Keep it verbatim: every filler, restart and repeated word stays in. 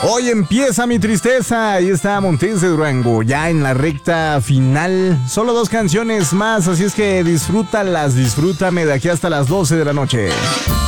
Hoy empieza mi tristeza. Ahí está Montes de Durango, ya en la recta final. Solo dos canciones más, así es que disfrútalas, disfrútame de aquí hasta las doce de la noche.